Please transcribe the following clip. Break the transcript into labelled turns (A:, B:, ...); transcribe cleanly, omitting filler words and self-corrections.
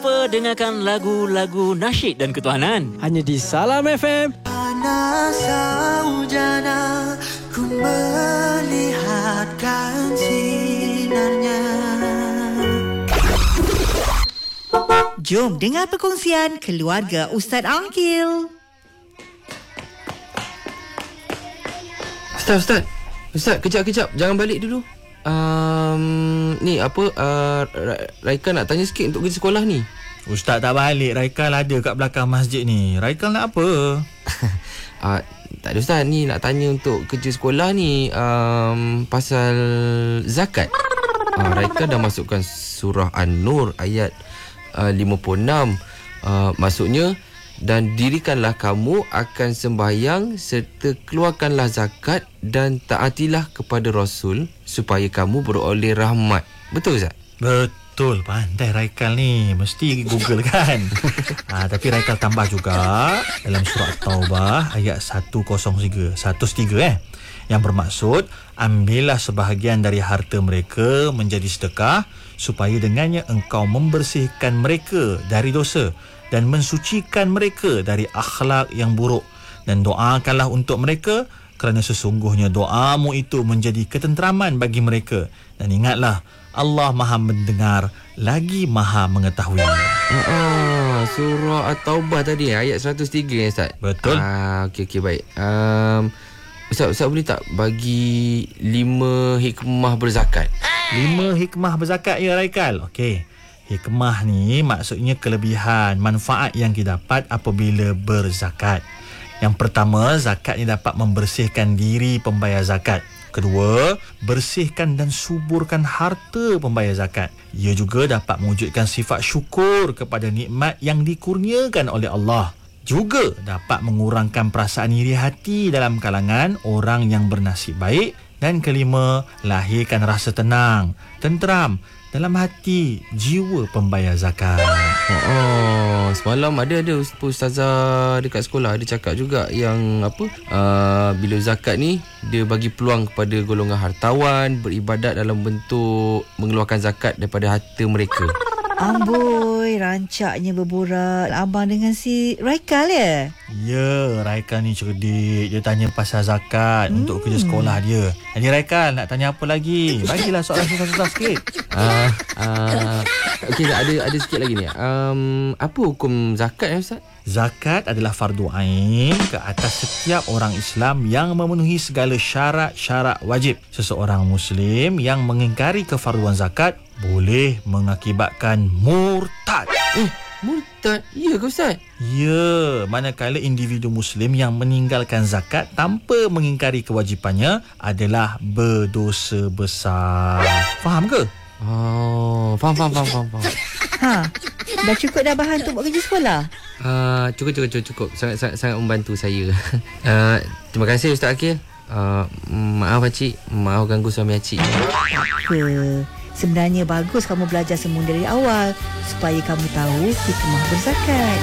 A: lupa dengarkan lagu-lagu nasyid dan ketuhanan.
B: Hanya di Salam FM.
C: Panas saujana ku melihatkan sinarnya.
D: Jom dengar perkongsian keluarga Ustaz Angkil.
E: Ustaz, kejap. Jangan balik dulu. Ni apa? Raika nak tanya sikit untuk kerja sekolah ni.
F: Ustaz tak balik. Raikal ada kat belakang masjid ni. Raikal nak apa?
E: Tak ada Ustaz, ni nak tanya untuk kerja sekolah ni, pasal zakat. Raika dah masukkan surah An-Nur ayat 56. Maksudnya, dan dirikanlah kamu akan sembahyang serta keluarkanlah zakat dan taatilah kepada Rasul supaya kamu beroleh rahmat. Betul Ustaz?
F: Betul, pandai Raikal ni. Mesti Google kan. Tapi Raikal tambah juga dalam surah Taubah ayat 103 yang bermaksud, ambillah sebahagian dari harta mereka menjadi sedekah supaya dengannya engkau membersihkan mereka dari dosa dan mensucikan mereka dari akhlak yang buruk, dan doakanlah untuk mereka kerana sesungguhnya doamu itu menjadi ketenteraman bagi mereka, dan ingatlah Allah Maha mendengar lagi Maha mengetahui.
E: Surah At-Taubah tadi ayat 103 Ustaz.
F: Betul.
E: Okey baik. Ustaz boleh tak bagi 5 hikmah berzakat?
F: 5 hikmah berzakat ya Raikal. Okey. Hikmah ni maksudnya kelebihan, manfaat yang kita dapat apabila berzakat. Yang pertama, zakat ni dapat membersihkan diri pembayar zakat. Kedua, bersihkan dan suburkan harta pembayar zakat. Ia juga dapat mewujudkan sifat syukur kepada nikmat yang dikurniakan oleh Allah. Juga dapat mengurangkan perasaan iri hati dalam kalangan orang yang bernasib baik. Dan kelima, lahirkan rasa tenang, tenteram dalam hati jiwa pembayar zakat.
E: Semalam ada ustazah dekat sekolah ada cakap juga yang bila zakat ni dia bagi peluang kepada golongan hartawan beribadat dalam bentuk mengeluarkan zakat daripada harta mereka.
D: Amboi, rancaknya berborak abang dengan si Raikal ya?
F: Ya, Raikal ni cerdik. Dia tanya pasal zakat untuk kerja sekolah dia. Jadi Raikal nak tanya apa lagi? Bagilah soalan susah-susah sikit.
E: Okey, ada sikit lagi ni. Apa hukum zakat ya Ustaz?
F: Zakat adalah fardu ain ke atas setiap orang Islam yang memenuhi segala syarat-syarat wajib. Seseorang Muslim yang mengingkari kefarduan zakat boleh mengakibatkan murtad.
E: Murtad? Ya ke Ustaz?
F: Ya, manakala individu Muslim yang meninggalkan zakat tanpa mengingkari kewajipannya adalah berdosa besar. Faham ke?
E: Faham.
D: Dah cukup dah bahan untuk buat kerja sekolah?
E: Cukup. Sangat membantu saya. Terima kasih Ustaz Akil. Maaf Acik, maaf ganggu suami Acik.
D: Sebenarnya bagus kamu belajar semua dari awal supaya kamu tahu hikmah berzakat.